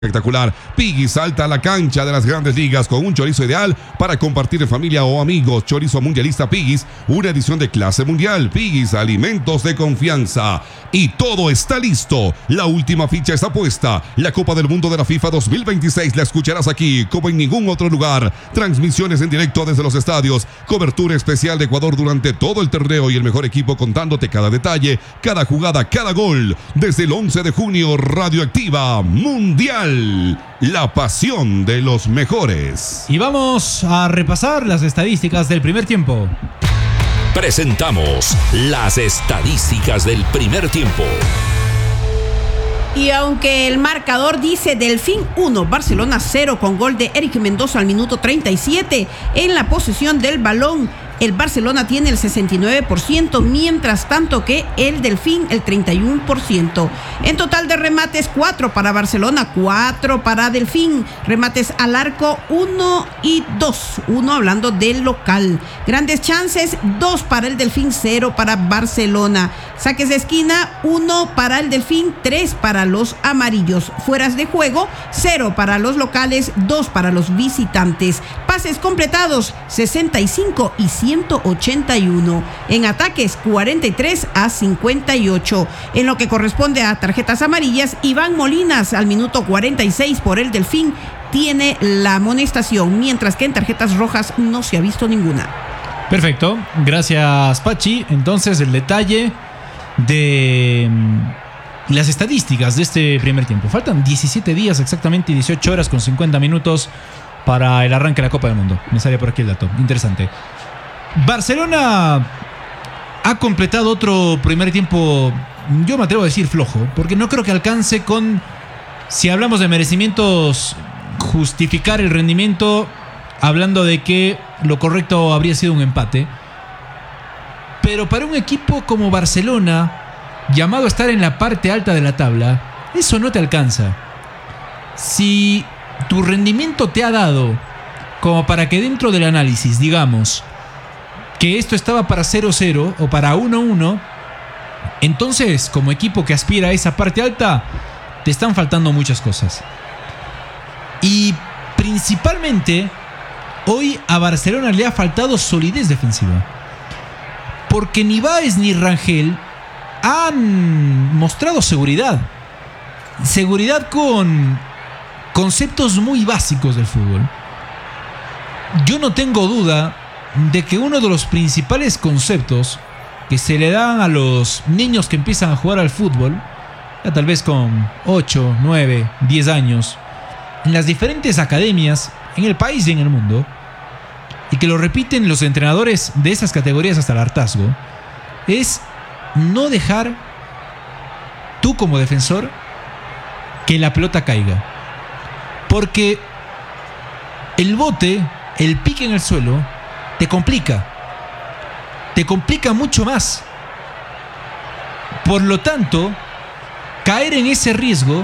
Espectacular. Piggy salta a la cancha de las grandes ligas con un chorizo ideal para compartir en familia o amigos. Chorizo mundialista Piggy's, una edición de clase mundial. Piggy's, alimentos de confianza. Y todo está listo. La última ficha está puesta. La Copa del Mundo de la FIFA 2026 la escucharás aquí como en ningún otro lugar. Transmisiones en directo desde los estadios. Cobertura especial de Ecuador durante todo el torneo y el mejor equipo contándote cada detalle, cada jugada, cada gol. Desde el 11 de junio, Radioactiva Mundial. La pasión de los mejores. Y vamos a repasar las estadísticas del primer tiempo. Presentamos las estadísticas del primer tiempo. Y aunque el marcador dice Delfín 1, Barcelona 0 con gol de Eric Mendoza al minuto 37, en la posesión del balón el Barcelona tiene el 69%, mientras tanto que el Delfín el 31%. En total de remates, 4 para Barcelona, 4 para Delfín. Remates al arco, 1 y 2. 1 hablando del local. Grandes chances, 2 para el Delfín, 0 para Barcelona. Saques de esquina, 1 para el Delfín, 3 para los amarillos. Fueras de juego, 0 para los locales, 2 para los visitantes. Pases completados, 65 y 181. En ataques, 43 a 58. En lo que corresponde a tarjetas amarillas, Iván Molinas al minuto 46 por el Delfín tiene la amonestación, mientras que en tarjetas rojas no se ha visto ninguna. Perfecto, gracias Pachi. Entonces el detalle de las estadísticas de este primer tiempo. Faltan 17 días exactamente y 18 horas con 50 minutos para el arranque de la Copa del Mundo. Me sale por aquí el dato, interesante. Barcelona ha completado otro primer tiempo, yo me atrevo a decir flojo, porque no creo que alcance con, si hablamos de merecimientos, justificar el rendimiento, hablando de que lo correcto habría sido un empate. Pero para un equipo como Barcelona, llamado a estar en la parte alta de la tabla, eso no te alcanza. Si tu rendimiento te ha dado como para que dentro del análisis digamos que esto estaba para 0-0 o para 1-1, entonces como equipo que aspira a esa parte alta te están faltando muchas cosas. Y principalmente hoy a Barcelona le ha faltado solidez defensiva, porque ni Báez ni Rangel han mostrado seguridad con conceptos muy básicos del fútbol. Yo no tengo duda de que uno de los principales conceptos que se le dan a los niños que empiezan a jugar al fútbol, ya tal vez con 8, 9, 10 años, en las diferentes academias en el país y en el mundo, y que lo repiten los entrenadores de esas categorías hasta el hartazgo, es no dejar tú como defensor que la pelota caiga. Porque el bote, el pique en el suelo, te complica mucho más. Por lo tanto, caer en ese riesgo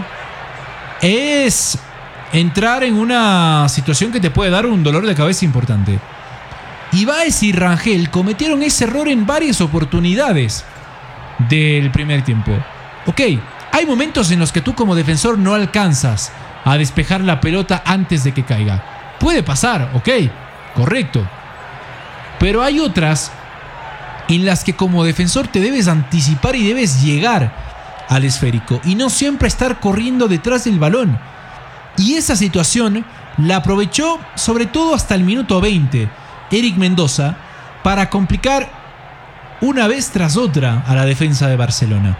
es entrar en una situación que te puede dar un dolor de cabeza importante. Y Báez y Rangel cometieron ese error en varias oportunidades del primer tiempo. Ok, hay momentos en los que tú como defensor no alcanzas a despejar la pelota antes de que caiga. Puede pasar, ok, correcto. Pero hay otras en las que como defensor te debes anticipar y debes llegar al esférico y no siempre estar corriendo detrás del balón. Y esa situación la aprovechó sobre todo hasta el minuto 20 Eric Mendoza para complicar una vez tras otra a la defensa de Barcelona.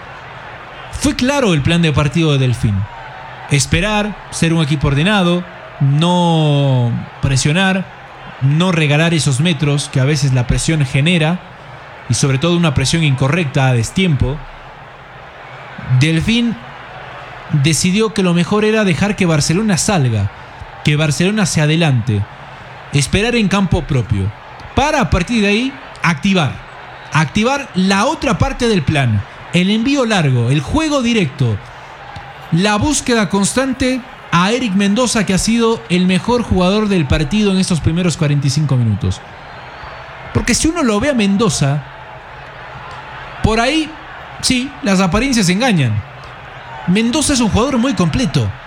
Fue claro el plan de partido de Delfín: esperar, ser un equipo ordenado, no presionar, no regalar esos metros que a veces la presión genera, y sobre todo una presión incorrecta a destiempo. Delfín decidió que lo mejor era dejar que Barcelona salga, que Barcelona se adelante, esperar en campo propio, para a partir de ahí activar la otra parte del plan: el envío largo, el juego directo, la búsqueda constante a Eric Mendoza, que ha sido el mejor jugador del partido en estos primeros 45 minutos. Porque si uno lo ve a Mendoza, por ahí, sí, las apariencias engañan. Mendoza es un jugador muy completo.